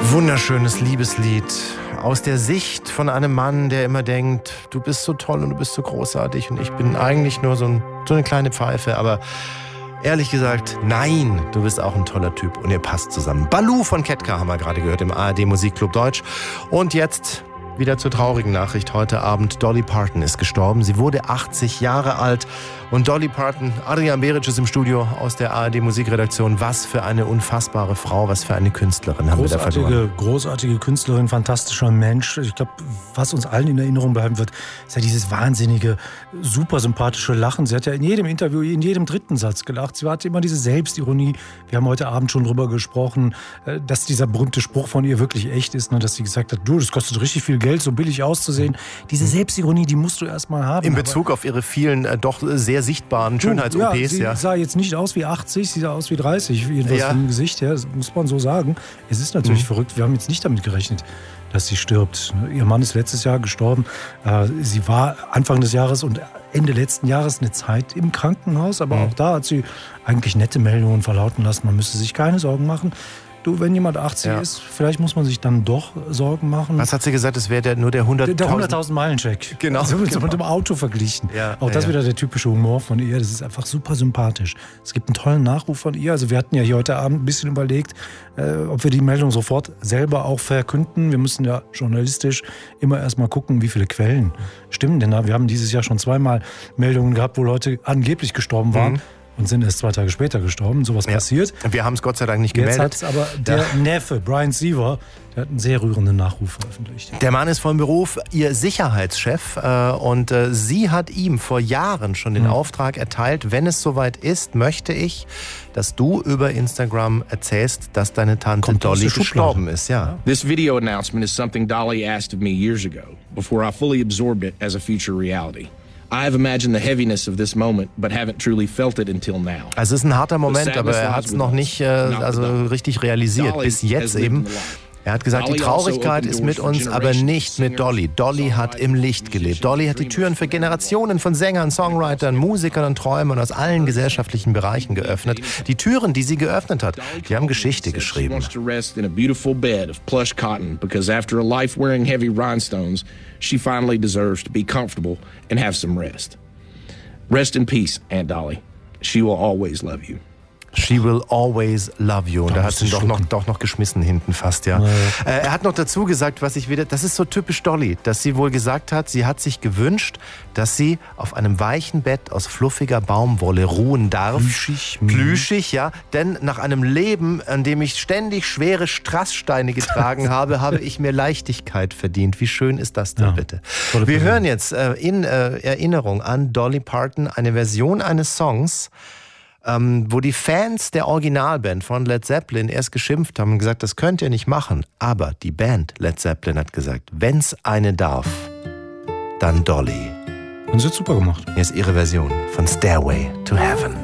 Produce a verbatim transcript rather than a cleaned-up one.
Wunderschönes Liebeslied aus der Sicht von einem Mann, der immer denkt, du bist so toll und du bist so großartig und ich bin eigentlich nur so, ein, so eine kleine Pfeife, aber ehrlich gesagt, nein, du bist auch ein toller Typ und ihr passt zusammen. Baloo von Ketka haben wir gerade gehört im A R D Musikclub Deutsch. Und jetzt wieder zur traurigen Nachricht heute Abend. Dolly Parton ist gestorben. Sie wurde achtzig Jahre alt. Und Dolly Parton, Adrian Beric ist im Studio aus der A R D Musikredaktion. Was für eine unfassbare Frau, was für eine Künstlerin haben wir da verloren. Großartige Künstlerin, fantastischer Mensch. Ich glaube, was uns allen in Erinnerung bleiben wird, ist ja dieses wahnsinnige, super sympathische Lachen. Sie hat ja in jedem Interview, in jedem dritten Satz gelacht. Sie hatte immer diese Selbstironie. Wir haben heute Abend schon drüber gesprochen, dass dieser berühmte Spruch von ihr wirklich echt ist, dass sie gesagt hat, du, das kostet richtig viel Geld, so billig auszusehen. Diese Selbstironie, die musst du erst mal haben. In Bezug auf ihre vielen äh, doch sehr sichtbaren Schönheits-O Ps. Ja, sie ja. sah jetzt nicht aus wie achtzig, sie sah aus wie dreißig, jedenfalls ja. vom Gesicht her, das muss man so sagen. Es ist natürlich mhm. verrückt, wir haben jetzt nicht damit gerechnet, dass sie stirbt. Ihr Mann ist letztes Jahr gestorben. Sie war Anfang des Jahres und Ende letzten Jahres eine Zeit im Krankenhaus, aber mhm. auch da hat sie eigentlich nette Meldungen verlauten lassen, man müsste sich keine Sorgen machen. Du, wenn jemand achtzig ja. ist, vielleicht muss man sich dann doch Sorgen machen. Was hat sie gesagt, es wäre der, nur der hunderttausend Meilen-Check. Genau. Also genau. mit dem Auto verglichen. Ja, Auch das ja. wieder der typische Humor von ihr. Das ist einfach super sympathisch. Es gibt einen tollen Nachruf von ihr. Also wir hatten ja hier heute Abend ein bisschen überlegt, äh, ob wir die Meldung sofort selber auch verkünden. Wir müssen ja journalistisch immer erstmal gucken, wie viele Quellen stimmen denn da. Wir haben dieses Jahr schon zweimal Meldungen gehabt, wo Leute angeblich gestorben waren. Mhm. Und sind erst zwei Tage später gestorben. Sowas ja. passiert. Wir haben es Gott sei Dank nicht gemeldet. Jetzt hat's aber der ja. Neffe, Brian Siever, der hat einen sehr rührenden Nachruf veröffentlicht. Der Mann ist von Beruf ihr Sicherheitschef äh, und äh, sie hat ihm vor Jahren schon den mhm. Auftrag erteilt, wenn es soweit ist, möchte ich, dass du über Instagram erzählst, dass deine Tante Kommt Dolly gestorben ist. Ja. This video announcement is something Dolly asked of me years ago, before I fully absorbed it as a future reality. I have imagined the heaviness of this moment, but haven't truly felt it until now. Also es ist ein harter Moment, aber er hat es noch nicht äh, also richtig realisiert, bis jetzt eben. Er hat gesagt, die Traurigkeit ist mit uns, aber nicht mit Dolly. Dolly hat im Licht gelebt. Dolly hat die Türen für Generationen von Sängern, Songwritern, Musikern und Träumern aus allen gesellschaftlichen Bereichen geöffnet. Die Türen, die sie geöffnet hat, die haben Geschichte geschrieben. She finally deserves to be comfortable and have some rest. Rest in peace, Aunt Dolly. She will always love you. She will always love you. Und da hat sie doch noch, doch noch geschmissen hinten fast, ja. ja. Äh, er hat noch dazu gesagt, was ich wieder, das ist so typisch Dolly, dass sie wohl gesagt hat, sie hat sich gewünscht, dass sie auf einem weichen Bett aus fluffiger Baumwolle ruhen darf. Plüschig. Plüschig, ja. Denn nach einem Leben, an dem ich ständig schwere Strasssteine getragen habe, habe ich mir Leichtigkeit verdient. Wie schön ist das denn ja. bitte? Wir hören jetzt äh, in äh, Erinnerung an Dolly Parton eine Version eines Songs, Ähm, wo die Fans der Originalband von Led Zeppelin erst geschimpft haben und gesagt, das könnt ihr nicht machen. Aber die Band Led Zeppelin hat gesagt, wenn's eine darf, dann Dolly. Und sie hat super gemacht. Hier ist ihre Version von Stairway to Heaven.